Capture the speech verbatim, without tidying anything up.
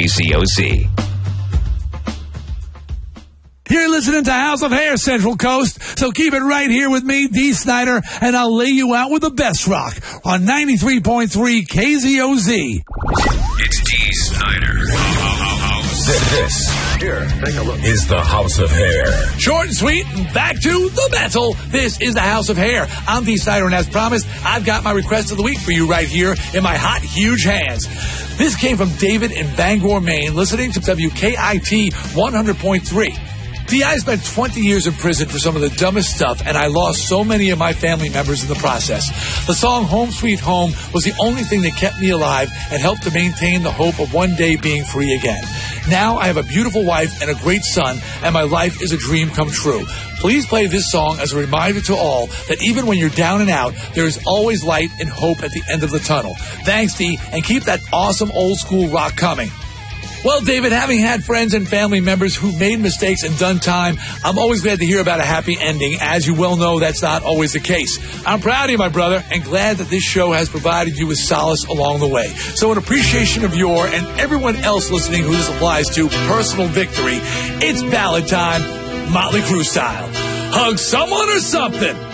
K C O C. You're listening to House of Hair, Central Coast, so keep it right here with me, Dee Snider, and I'll lay you out with the best rock on ninety-three point three K Z O Z. It's Dee Snider. This, here, take a look, is the House of Hair. Short and sweet, and back to the metal. This is the House of Hair. I'm Dee Snider, and as promised, I've got my request of the week for you right here in my hot, huge hands. This came from David in Bangor, Maine, listening to W K I T one hundred point three. See, I spent twenty years in prison for some of the dumbest stuff, and I lost so many of my family members in the process. The song Home Sweet Home was the only thing that kept me alive and helped to maintain the hope of one day being free again. Now I have a beautiful wife and a great son, and my life is a dream come true. Please play this song as a reminder to all that even when you're down and out, there is always light and hope at the end of the tunnel. Thanks, Dee, and keep that awesome old school rock coming. Well, David, having had friends and family members who've made mistakes and done time, I'm always glad to hear about a happy ending. As you well know, that's not always the case. I'm proud of you, my brother, and glad that this show has provided you with solace along the way. So in appreciation of your and everyone else listening who this applies to personal victory, it's ballad time, Motley Crue style. Hug someone or something.